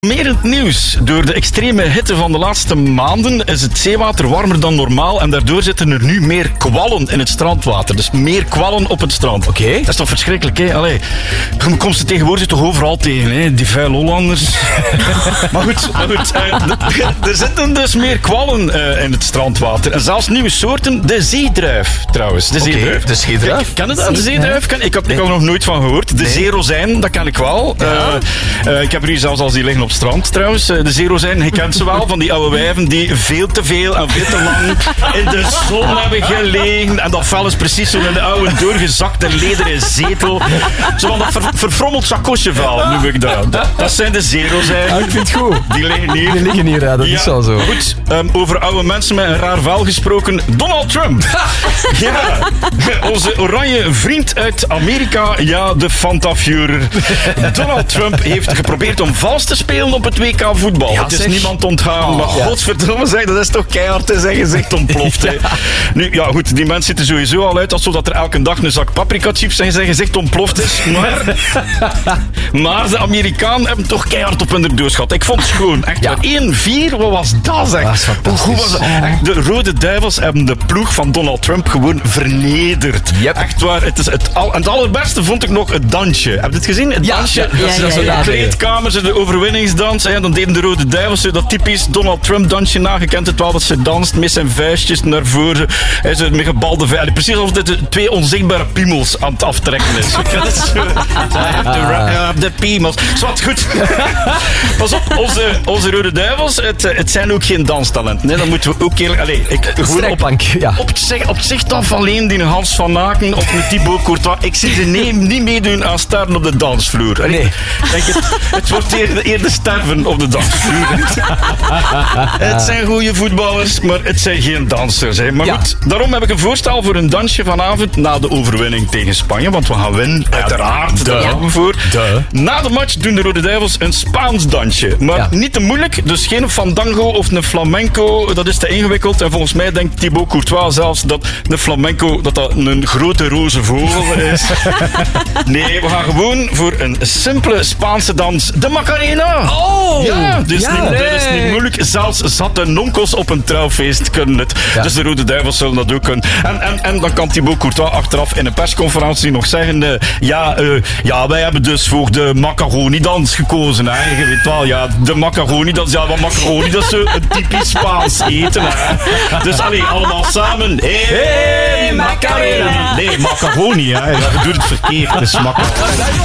Alarmerend nieuws. Door de extreme hitte van de laatste maanden is het zeewater warmer dan normaal en daardoor zitten er nu meer kwallen in het strandwater. Dus meer kwallen op het strand. Oké. Dat is toch verschrikkelijk, hè? Allee, je komt ze tegenwoordig toch overal tegen, hè? Die vuile Hollanders. maar goed. Er zitten dus meer kwallen in het strandwater. En zelfs nieuwe soorten. De zeedruif, trouwens. De zeedruif. De zeedruif? Ken je dat? De zeedruif? Ik had er nog nooit van gehoord. De zeerozijn, dat ken ik wel. Ja. Ik heb er hier zelfs al zien liggen op het strand, trouwens. De zeerozijn, je kent ze wel, van die oude wijven die veel te veel en veel te lang in de zon hebben gelegen. En dat vel is precies zo in de oude doorgezakte lederen zetel. Zo van dat verfrommeld chacosjevel, noem ik dat. Dat zijn de zeerozijnen. Ja, ik vind het goed. Die liggen hier. Die liggen hier, ja, dat is wel zo. Goed, over oude mensen met een raar vel gesproken. Donald Trump. Ja, onze oranje vriend uit Amerika. Ja, de Fanta-Führer. Donald Trump heeft geprobeerd om vals te spelen op het WK voetbal. Ja, het is zeg. niemand ontgaan. Maar godverdomme zeg, dat is toch keihard in zijn gezicht ontploft. Hè. Nu, ja goed, die mensen ziet er sowieso al uit alsof er elke dag een zak paprika-chips in zijn gezicht ontploft is. Maar de Amerikanen hebben toch keihard op hun doos gehad. Ik vond het schoon. Echt Ja. 1-4, wat was dat zeg? Dat is fantastisch. Hoe goed was dat? Echt, de Rode Duivels hebben de ploeg van Donald Trump gewoon vernederd. Yep. Echt waar. En het allerbeste vond ik nog het dansje. Heb je het gezien? Het dansje. Ja. De kleedkamers en de overwinningsdans. En dan deden de Rode Duivels dat typisch Donald Trump dansje na. Je kent het wel, dat ze danst met zijn vuistjes naar voren. Hij is met gebalde vuisten. Precies alsof dit twee onzichtbare piemels aan het aftrekken is. De piemels. Zwat, goed. Pas op, onze Rode Duivels, het zijn ook geen danstalenten. Nee, dat moeten we ook eerlijk... Strijkplank, ja. Op het zicht af alleen die Hans van Aken of een Thibaut Courtois. Ik zie ze niet meedoen aan starten op de dansvloer. Nee. Denk het wordt eerder sterven op de dansvloer. Het zijn goede voetballers, maar het zijn geen dansers. Hè. Maar Ja. goed, daarom heb ik een voorstel voor een dansje vanavond na de overwinning tegen Spanje. Want we gaan winnen, uiteraard. Daar gaan we voor. Na de match doen de Rode Duivels een Spaans dansje. Maar niet te moeilijk, dus geen fandango of een flamenco. Dat is te ingewikkeld. En volgens mij denkt Thibaut Courtois zelfs dat de flamenco dat een grote roze vogel is. Nee, we gaan gewoon voor een simpele Spaanse dans. De Macarena! Oh! Ja, dus Ja, dat is niet moeilijk. Zelfs zatte nonkels op een trouwfeest kunnen het. Ja. Dus de Rode Duivels zullen dat ook kunnen. En dan kan Thibaut Courtois achteraf in een persconferentie nog zeggen... wij hebben dus voor de macaroni-dans gekozen. Hè. Je weet wel, ja, de macaroni-dans... Ja, wat macaroni, dat is zo een typisch Spaans eten. Hè. Dus allemaal samen... Hey, Macarena! Nee, macaroni, hè. Ja, je doet het verkeerd. Het is makkelijk.